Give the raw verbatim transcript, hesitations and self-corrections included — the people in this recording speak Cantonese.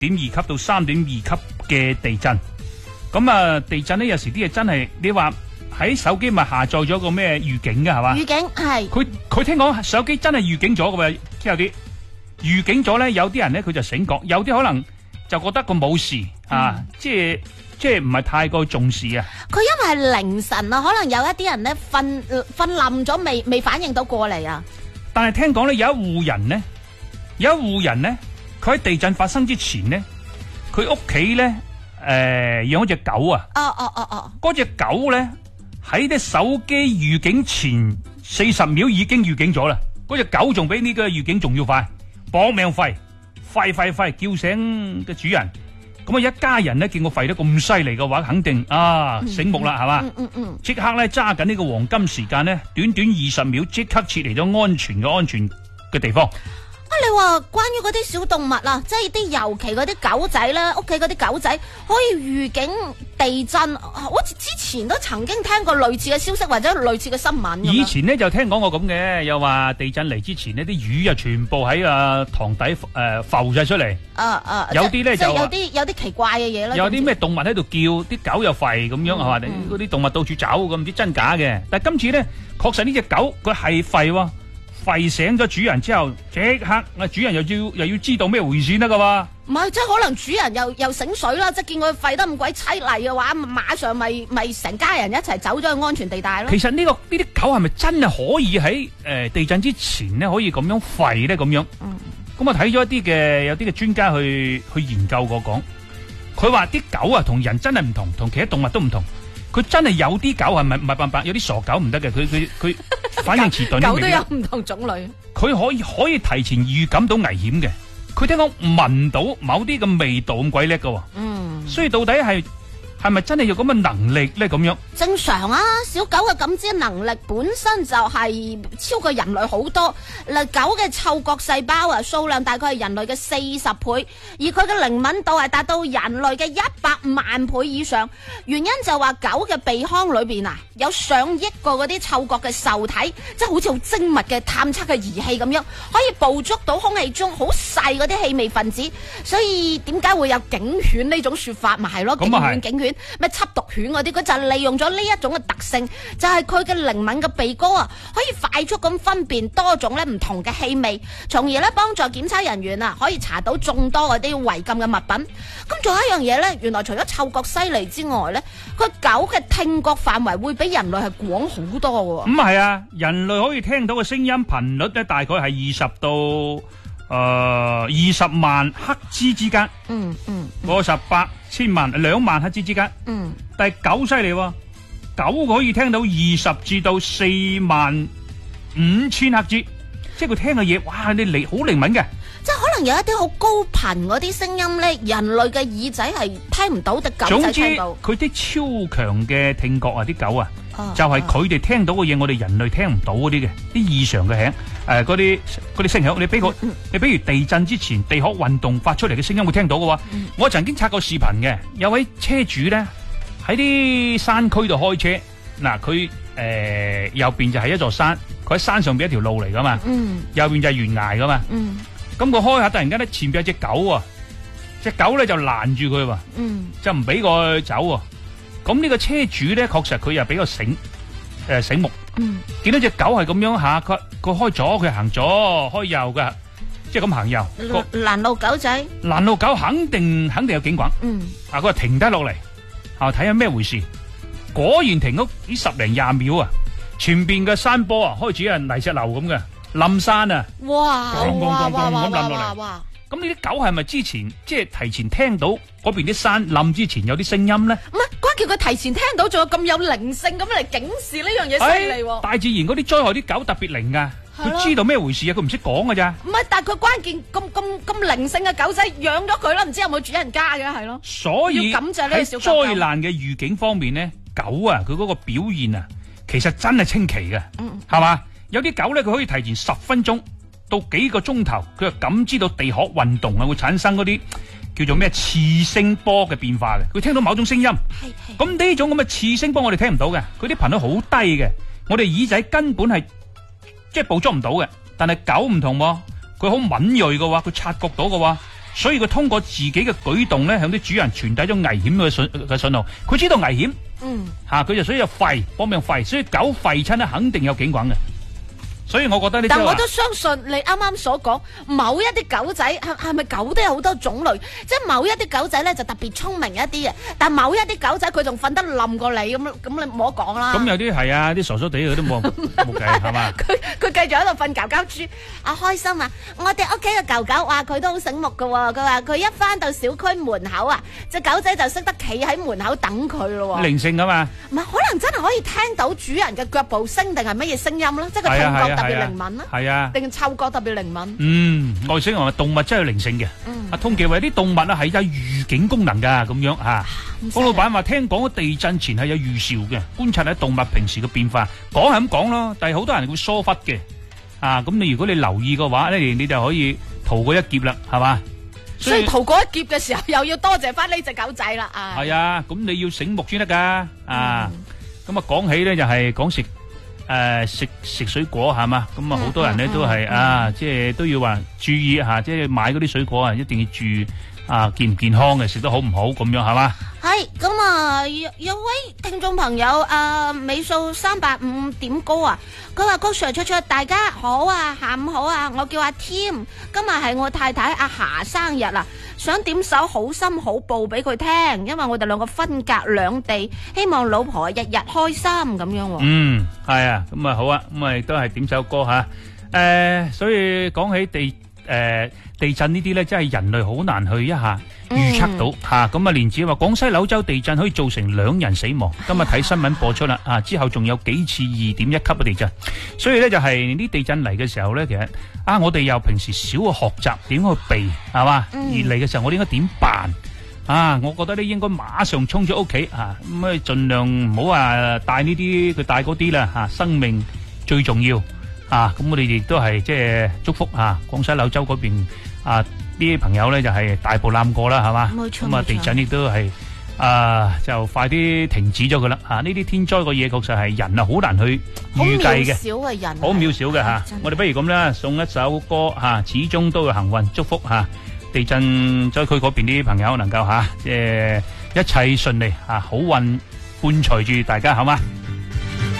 點二級到三點二級嘅地震。咁啊，地震咧有時啲嘢真係你話喺手機咪下載咗個咩預警嘅係嘛？ 預警係。 佢佢聽講手機真係預警咗嘅喎，之後啲預警咗咧，有啲人咧佢就醒覺，有啲可能就覺得佢冇事、嗯、啊，即係即係唔係太過重視啊。 佢因為係凌晨啊，可能有一啲人咧瞓瞓冧咗，未未反應到過嚟啊。 但係聽講咧，有一戶人咧，有一戶人咧，佢喺地震發生之前咧，佢屋企咧誒養咗隻狗啊。 哦哦哦哦。 嗰隻狗咧喺啲手機預警前四十秒已經預警咗啦。嗰隻狗仲比呢個預警仲要快，搏命吠，吠吠吠，叫醒嘅主人。咁啊，一家人咧見我吠得咁犀利嘅話，肯定啊、嗯、醒目啦，係嘛？ 嗯嗯嗯。即刻咧揸緊呢個黃金時間咧，短短二十秒即刻撤離咗安全嘅安全嘅地方。 啊，你話關於嗰啲小動物啊，即係啲尤其嗰啲狗仔咧，屋企嗰啲狗仔可以預警地震，好似之前都曾經聽過類似嘅消息或者類似嘅新聞。 以前咧就聽講過咁嘅，又話地震嚟之前呢啲魚啊全部喺啊塘底誒、呃、浮晒出嚟。啊啊，有啲咧就有啲有啲奇怪嘅嘢啦。 有啲咩動物喺度叫，啲狗又吠咁樣係嘛？嗰啲動物到處走咁，唔知真假嘅。但係今次咧，確實呢隻狗佢係吠喎。吠醒咗主人之後，即刻啊主人又要又要知道咩回事得噶喎？ 唔係，即係可能主人又又醒水啦，即係見佢吠得咁鬼淒厲嘅話，馬上咪咪成家人一齊走咗去安全地帶咯。 其實呢、這個呢啲狗係咪真係可以喺誒、呃、地震之前咧可以咁樣吠咧咁樣？嗯，咁啊睇咗一啲嘅有啲嘅專家去去研究過講，佢話啲狗啊同人真係唔同，同其他動物都唔同。佢真係有啲狗係咪唔係辦法？有啲傻狗唔得嘅，佢佢佢反應遲鈍。 狗都有唔同種類。 佢可以可以提前預感到危險嘅。佢聽講聞到某啲嘅味道咁鬼叻㗎。嗯。所以到底係係咪真係有咁嘅能力咧？咁樣正常啊，小狗嘅感知能力本身就係超過人類好多。嗱，狗嘅嗅覺細胞啊，數量大概係人類嘅四十倍，而佢嘅靈敏度係達到人類嘅一百萬倍以上。原因就話狗嘅鼻腔裏邊啊，有上億個嗰啲嗅覺嘅受體，即係好似好精密嘅探測嘅儀器咁樣，可以捕捉到空氣中好細嗰啲氣味分子。所以點解會有警犬呢種說法？咪係咯，警犬警犬。咩緝毒犬嗰啲，佢就利用咗呢一種嘅特性，就係佢嘅靈敏嘅鼻哥啊，可以快速咁分辨多種咧唔同嘅氣味，從而咧幫助檢測人員啊可以查到眾多嗰啲違禁嘅物品。咁仲有一樣嘢咧，原來除咗嗅覺犀利之外咧，佢狗嘅聽覺範圍會比人類係廣好多。 咁係啊，人類可以聽到嘅聲音頻率咧，大概係二十到誒二十萬赫茲之間。嗯嗯，嗰十八。千萬兩萬赫茲之間，嗯，但係狗犀利喎，狗可以聽到二十至到四萬五千赫茲，即係佢聽嘅嘢，哇，你靈好靈敏嘅， 即係可能有一啲好高頻嗰啲聲音咧，人類嘅耳仔係聽唔到，隻狗仔聽到。 總之佢啲超強嘅聽覺啊，啲狗啊，啊就係佢哋聽到嘅嘢，我哋人類聽唔到嗰啲嘅，啲異常嘅響。誒，嗰啲嗰啲聲響，你俾我，嗯、你比如地震之前地殼運動發出嚟嘅聲音會聽到嘅喎。嗯、我曾經刷過視頻嘅，有位車主咧喺啲山區度開車，嗱佢誒右邊就係一座山，佢喺山上邊一條路嚟噶嘛，嗯、右邊就係懸崖噶嘛。咁佢、嗯、開下突然間咧前邊有隻狗啊，隻狗咧就攔住佢喎，嗯、就唔俾佢走喎。咁呢個車主咧確實佢又比較醒。誒、呃，醒目，嗯，見到隻狗係咁樣吓，佢佢開左，佢行左，開右噶，即係咁行右。 攔路狗仔， 攔路狗肯定肯定有警棍，嗯，啊，佢話停低落嚟，啊，睇下咩回事，果然停咗呢十零廿秒啊，前邊嘅山坡啊開始係泥石流咁嘅，冧山啊， 哇， 咣咣咣咣咁冧落嚟， 哇！ 咁呢啲狗係咪之前即係提前聽到嗰邊啲山冧之前有啲聲音咧？ 唔係，關鍵佢提前聽到，仲有咁有靈性咁嚟警示呢樣嘢犀利喎！ 大自然嗰啲災害啲狗特別靈噶，佢知道咩回事啊？佢唔識講噶咋？ 唔係，但係佢關鍵咁咁咁靈性嘅狗仔養咗佢啦，唔知有冇主人家嘅係咯？ 所以要感謝呢個小狗狗。 喺災難嘅預警方面咧，狗啊，佢嗰個表現啊，其實真係清奇嘅，係嘛、嗯？有啲狗咧，佢可以提前十分鐘。到幾個鐘頭，佢就感知到地殼運動啊，會產生嗰啲叫做咩次聲波嘅變化嘅。佢聽到某種聲音，咁呢種咁嘅次聲波我哋聽唔到嘅，佢啲頻率好低嘅，我哋耳仔根本係即係捕捉唔到嘅。但係狗唔同，佢好敏銳嘅話，佢察覺到嘅話， 所以佢通過自己嘅舉動咧，向啲主人傳遞咗危險嘅信嘅信號。佢知道危險， 嗯， 吓佢就所以就吠，搏命吠，所以狗吠親咧，肯定有警棍嘅。所以我覺得呢， 但我都相信你啱啱所講，某一啲狗仔係係咪狗都有好多種類，即係某一啲狗仔咧就特別聰明一啲嘅，但某一啲狗仔佢仲瞓得冧過你咁，咁你唔好講啦。 咁有啲係啊，啲傻傻地佢都冇冇計係嘛？ 佢佢繼續喺度瞓覺覺豬，啊開心啊！我哋屋企嘅狗狗話佢都好醒目噶，佢話佢一翻到小區門口啊，隻狗仔就識得企喺門口等佢咯。 靈性噶嘛？ 唔係可能真係可以聽到主人嘅腳步聲定係乜嘢聲音咧？即係個聽覺特別靈敏啦， 係啊， 定嗅覺特別靈敏。 嗯，外星人動物真係有靈性嘅。阿通記話啲動物啊係有預警功能噶，咁樣吓。方老闆話聽講地震前係有預兆嘅，觀察喺動物平時嘅變化，講係咁講咯，但係好多人會疏忽嘅。啊，咁你如果你留意嘅話咧，你就可以逃過一劫啦，係嘛？ 所以逃過一劫嘅時候，又要多謝翻呢隻狗仔啦。啊， 係啊，咁你要醒目先得噶。啊，咁啊講起咧就係講食。誒，食食水果係嘛，咁啊好多人咧都係啊，即係都要話注意吓，即係買嗰啲水果啊，一定要注意啊健唔健康嘅，食得好唔好咁樣係嘛？ 係咁啊，有有位聽眾朋友啊，尾數三八五點高啊，佢話高 Sir 出出大家好啊，下午好啊，我叫阿添，今日係我太太阿霞生日啊。想點首好心好報俾佢聽，因為我哋兩個分隔兩地，希望老婆日日開心咁樣。 嗯，係啊，咁啊好啊，咁啊亦都係點首歌吓。誒，所以講起地誒地震呢啲咧，真係人類好難去一下預測到吓。咁啊，連子話廣西柳州地震可以造成兩人死亡。今日睇新聞播出啦，啊之後仲有幾次二點一級嘅地震，所以咧就係啲地震嚟嘅時候咧，其實。啊！我哋又平時少去學習點去避，係嘛？而嚟嘅時候，我哋應該點辦？啊！我覺得咧應該馬上衝咗屋企啊！咁啊，盡量唔好話帶呢啲，佢帶嗰啲啦嚇。生命最重要啊！咁我哋亦都係即係祝福啊！廣西柳州嗰邊啊啲朋友咧就係大步攬過啦，係嘛？ 冇錯。 咁啊，地震亦都係啊，就快啲停止咗佢啦！嚇，呢啲天災嘅嘢確實係人啊，好難去預計嘅， 好渺小嘅人， 好渺小嘅嚇。我哋不如咁啦，送一首歌嚇，始終都會幸運，祝福嚇地震災區嗰邊啲朋友能夠嚇，誒一切順利嚇，好運伴隨住大家，好嗎？